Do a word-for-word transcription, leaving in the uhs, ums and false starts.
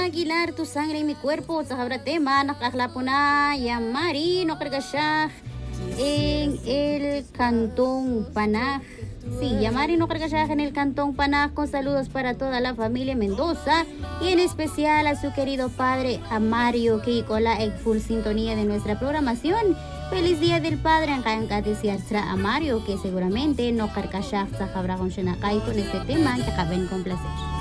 Aguilar, tu sangre en mi cuerpo. Sahabra tema, nakaklapuna, Yamari, no cargashah en el Cantón Panaj. Sí, Yamari no cargashah en el Cantón Panaj, con saludos para toda la familia Mendoza y en especial a su querido padre, a Mario, que Icola en full sintonía de nuestra programación. Feliz Día del Padre, a Mario, que seguramente no cargashah sahabra con Shenakay con este tema que acaben con placer.